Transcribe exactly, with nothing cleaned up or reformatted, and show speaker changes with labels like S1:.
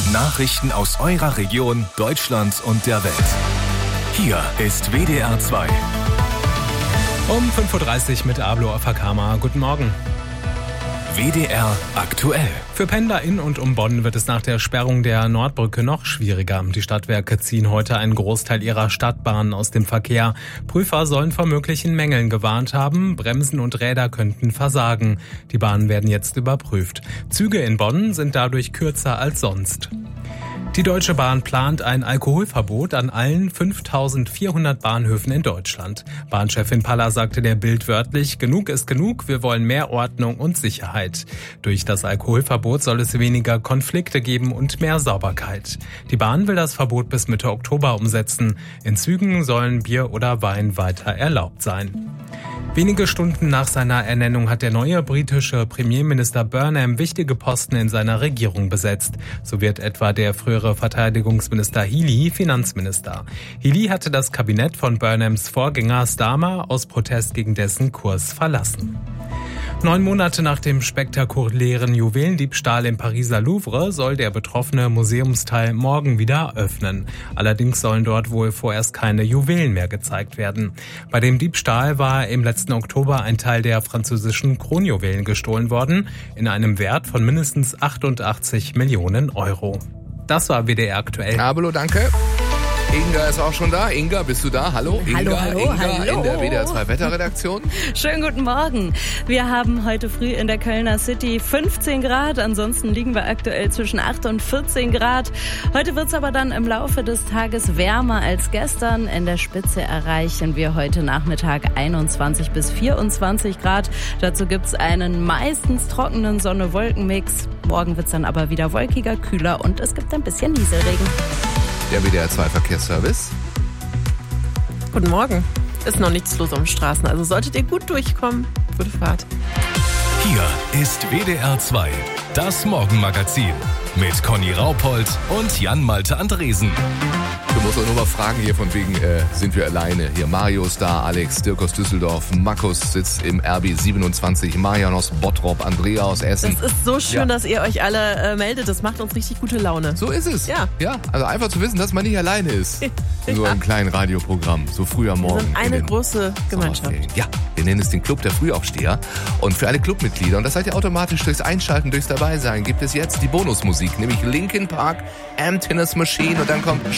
S1: Nachrichten aus eurer Region, Deutschland und der Welt. Hier ist W D R zwei.
S2: Um fünf Uhr dreißig mit Ablo Afakama. Guten Morgen.
S1: W D R aktuell.
S2: Für Pendler in und um Bonn wird es nach der Sperrung der Nordbrücke noch schwieriger. Die Stadtwerke ziehen heute einen Großteil ihrer Stadtbahnen aus dem Verkehr. Prüfer sollen vor möglichen Mängeln gewarnt haben. Bremsen und Räder könnten versagen. Die Bahnen werden jetzt überprüft. Züge in Bonn sind dadurch kürzer als sonst. Die Deutsche Bahn plant ein Alkoholverbot an allen fünftausendvierhundert Bahnhöfen in Deutschland. Bahnchefin Paller sagte der Bild wörtlich, genug ist genug, wir wollen mehr Ordnung und Sicherheit. Durch das Alkoholverbot soll es weniger Konflikte geben und mehr Sauberkeit. Die Bahn will das Verbot bis Mitte Oktober umsetzen. In Zügen sollen Bier oder Wein weiter erlaubt sein. Wenige Stunden nach seiner Ernennung hat der neue britische Premierminister Burnham wichtige Posten in seiner Regierung besetzt. So wird etwa der frühere Verteidigungsminister Healey Finanzminister. Healey hatte das Kabinett von Burnhams Vorgänger Starmer aus Protest gegen dessen Kurs verlassen. Neun Monate nach dem spektakulären Juwelendiebstahl im Pariser Louvre soll der betroffene Museumsteil morgen wieder öffnen. Allerdings sollen dort wohl vorerst keine Juwelen mehr gezeigt werden. Bei dem Diebstahl war im letzten Oktober ein Teil der französischen Kronjuwelen gestohlen worden, in einem Wert von mindestens achtundachtzig Millionen Euro. Das war W D R aktuell.
S3: Abelo, danke. Inga ist auch schon da. Inga, bist du da? Hallo, Inga.
S4: Hallo, hallo,
S3: Inga
S4: hallo.
S3: in der W D R zwei Wetterredaktion.
S4: Schönen guten Morgen. Wir haben heute früh in der Kölner City fünfzehn Grad. Ansonsten liegen wir aktuell zwischen acht und vierzehn Grad. Heute wird es aber dann im Laufe des Tages wärmer als gestern. In der Spitze erreichen wir heute Nachmittag einundzwanzig bis vierundzwanzig Grad. Dazu gibt es einen meistens trockenen Sonne-Wolken-Mix. Morgen wird es dann aber wieder wolkiger, kühler und es gibt ein bisschen Nieselregen.
S3: Der W D R zwei Verkehrsservice.
S5: Guten Morgen. Ist noch nichts los auf den Straßen, also solltet ihr gut durchkommen. Gute Fahrt.
S1: Hier ist W D R zwei, das Morgenmagazin mit Conny Raupold und Jan-Malte Andresen.
S3: Du musst doch nur mal fragen hier von wegen, äh, sind wir alleine? Hier Mario ist da, Alex, Dirk aus Düsseldorf, Markus sitzt im R B siebenundzwanzig, Marian aus Bottrop, Andrea aus Essen.
S5: Es ist so schön, ja, dass ihr euch alle äh, meldet. Das macht uns richtig gute Laune.
S3: So ist es.
S5: Ja.
S3: Ja, also einfach zu wissen, dass man nicht alleine ist. In so einem kleinen Radioprogramm, so früh am Morgen.
S5: Wir sind eine große Gemeinschaft.
S3: Ja, wir nennen es den Club der Frühaufsteher. Und für alle Clubmitglieder, und das seid ihr automatisch durchs Einschalten, durchs Dabeisein, gibt es jetzt die Bonusmusik, nämlich Linkin Park, Emptiness Machine und dann kommt